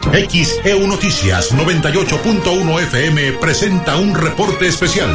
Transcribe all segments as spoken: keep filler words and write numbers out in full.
X E U Noticias noventa y ocho punto uno F M presenta un reporte especial.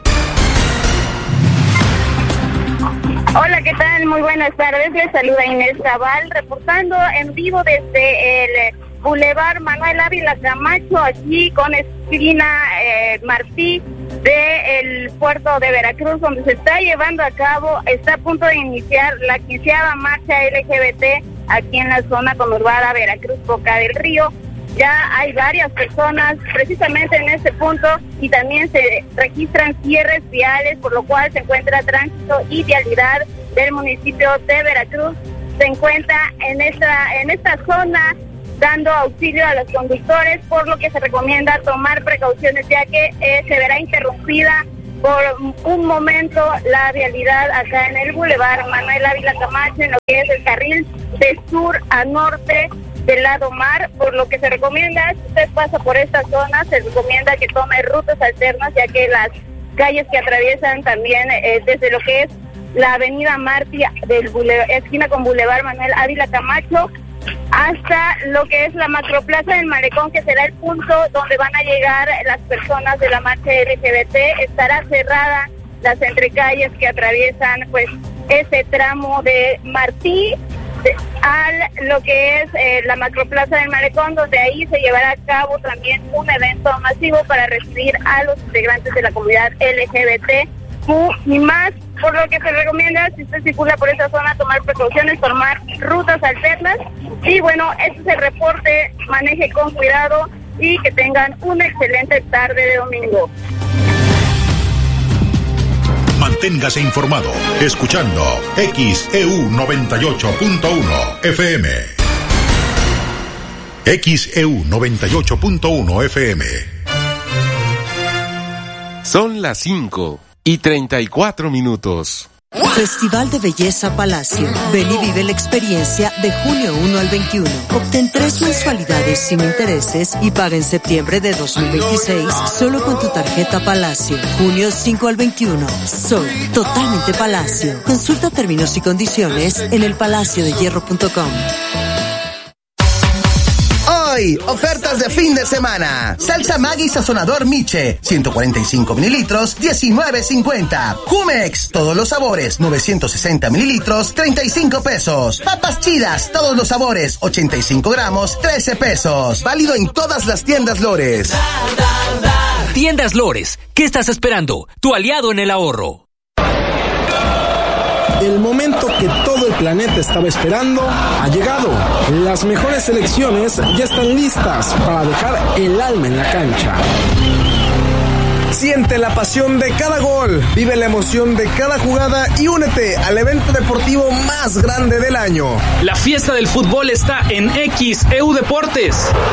Hola, ¿qué tal? Muy buenas tardes. Les saluda Inés Cabal, reportando en vivo desde el Boulevard Manuel Ávila Camacho, aquí con esquina eh, Martí del puerto de Veracruz, donde se está llevando a cabo, está a punto de iniciar la quinceava marcha L G B T aquí en la zona conurbada Veracruz, Boca del Río. Ya hay varias personas precisamente en este punto y también se registran cierres viales, por lo cual se encuentra tránsito y vialidad del municipio de Veracruz. Se encuentra en esta, en esta zona dando auxilio a los conductores, por lo que se recomienda tomar precauciones, ya que eh, se verá interrumpida por un momento la vialidad acá en el Boulevard Manuel Ávila Camacho, en lo que es el carril de sur a norte del lado mar, por lo que se recomienda, si usted pasa por esta zona, se recomienda que tome rutas alternas, ya que las calles que atraviesan también eh, desde lo que es la avenida Martí, del Boulevard, esquina con Boulevard Manuel Ávila Camacho, hasta lo que es la macroplaza del Malecón, que será el punto donde van a llegar las personas de la marcha L G B T. Estará cerrada las entrecalles que atraviesan pues ese tramo de Martí al lo que es eh, la macroplaza del Malecón, donde ahí se llevará a cabo también un evento masivo para recibir a los integrantes de la comunidad L G B T y más, por lo que se recomienda, si usted circula por esa zona, tomar precauciones, tomar rutas alternas. Y bueno, este es el reporte, maneje con cuidado y que tengan una excelente tarde de domingo. Manténgase informado, escuchando X E U noventa y ocho punto uno F M. X E U noventa y ocho punto uno F M. Son las cinco y treinta y cuatro minutos. Festival de Belleza Palacio. Ven y vive la experiencia de junio uno al veintiuno. Obtén tres mensualidades sin intereses y paga en septiembre de dos mil veintiséis solo con tu tarjeta Palacio. Junio cinco al veintiuno. Soy totalmente Palacio. Consulta términos y condiciones en el palacio de hierro punto com. Hoy, ofertas de fin de semana. Salsa Maggi Sazonador Miche, ciento cuarenta y cinco mililitros, diecinueve cincuenta. Jumex, todos los sabores, novecientos sesenta mililitros, treinta y cinco pesos. Papas Chidas, todos los sabores, ochenta y cinco gramos, trece pesos. Válido en todas las tiendas Lores. Tiendas Lores, ¿qué estás esperando? Tu aliado en el ahorro. El momento que todo el planeta estaba esperando ha llegado. Las mejores selecciones ya están listas para dejar el alma en la cancha. Siente la pasión de cada gol, vive la emoción de cada jugada y únete al evento deportivo más grande del año. La fiesta del fútbol está en X E U Deportes.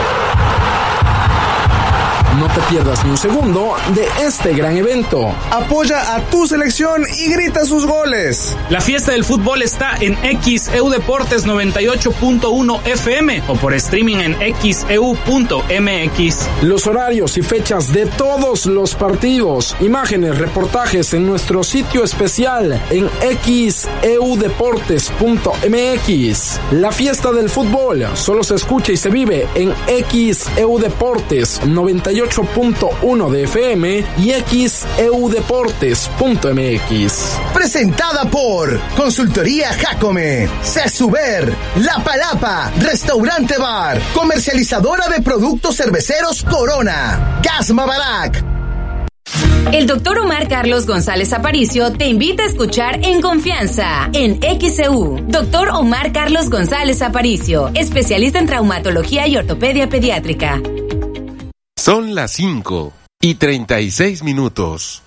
No te pierdas ni un segundo de este gran evento. Apoya a tu selección y grita sus goles. La fiesta del fútbol está en X E U Deportes noventa y ocho punto uno F M o por streaming en x e u punto m x. Los horarios y fechas de todos los partidos, imágenes, reportajes en nuestro sitio especial en x e u deportes punto m x. La fiesta del fútbol solo se escucha y se vive en X E U Deportes noventa y ocho punto uno de F M y x e u deportes punto m x. Presentada por Consultoría Jacome, Cesuber, La Palapa, Restaurante Bar, comercializadora de productos cerveceros Corona, Gasma Barak. El doctor Omar Carlos González Aparicio te invita a escuchar En Confianza en X E U. Doctor Omar Carlos González Aparicio, especialista en traumatología y ortopedia pediátrica. Son las cinco y treinta y seis minutos.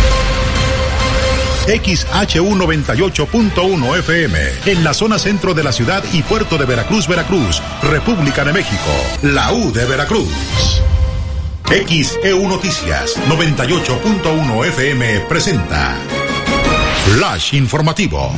X H U noventa y ocho punto uno F M, en la zona centro de la ciudad y puerto de Veracruz, Veracruz, República de México, la U de Veracruz. X E U Noticias noventa y ocho punto uno F M presenta Flash Informativo.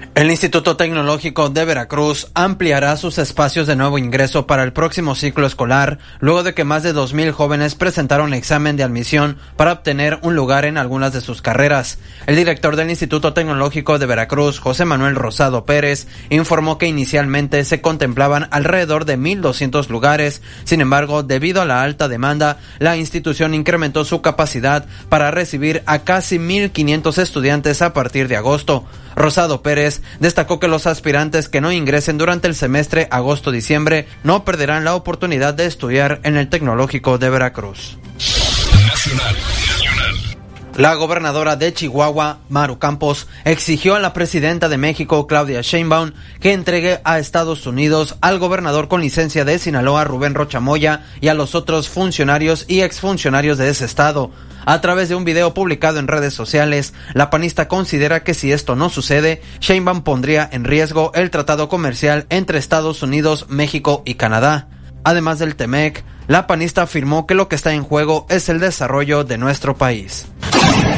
El Instituto Tecnológico de Veracruz ampliará sus espacios de nuevo ingreso para el próximo ciclo escolar, luego de que más de dos mil jóvenes presentaron examen de admisión para obtener un lugar en algunas de sus carreras. El director del Instituto Tecnológico de Veracruz, José Manuel Rosado Pérez, informó que inicialmente se contemplaban alrededor de mil doscientos lugares. Sin embargo, debido a la alta demanda, la institución incrementó su capacidad para recibir a casi mil quinientos estudiantes a partir de agosto. Rosado Pérez destacó que los aspirantes que no ingresen durante el semestre agosto-diciembre no perderán la oportunidad de estudiar en el Tecnológico de Veracruz. Nacional. La gobernadora de Chihuahua, Maru Campos, exigió a la presidenta de México, Claudia Sheinbaum, que entregue a Estados Unidos al gobernador con licencia de Sinaloa, Rubén Rocha Moya, y a los otros funcionarios y exfuncionarios de ese estado. A través de un video publicado en redes sociales, la panista considera que si esto no sucede, Sheinbaum pondría en riesgo el tratado comercial entre Estados Unidos, México y Canadá. Además del Temec, la panista afirmó que lo que está en juego es el desarrollo de nuestro país.